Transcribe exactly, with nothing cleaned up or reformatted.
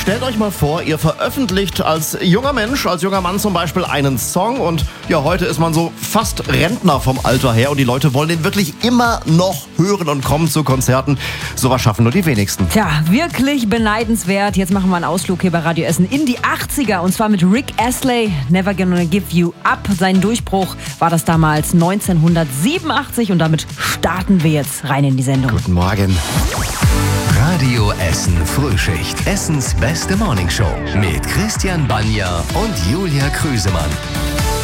stellt euch mal vor, ihr veröffentlicht als junger Mensch, als junger Mann zum Beispiel einen Song und ja, heute ist man so fast Rentner vom Alter her und die Leute wollen den wirklich immer noch hören und kommen zu Konzerten. Sowas schaffen nur die wenigsten. Tja, wirklich beneidenswert. Jetzt machen wir einen Ausflug hier bei Radio Essen in die achtziger und zwar mit Rick Astley, Never Gonna Give You Up. Sein Durchbruch war das damals neunzehnhundertsiebenundachtzig und damit starten wir jetzt rein in die Sendung. Guten Morgen. Radio Essen Frühschicht. Essens beste Morningshow mit Christian Banja und Julia Krüsemann.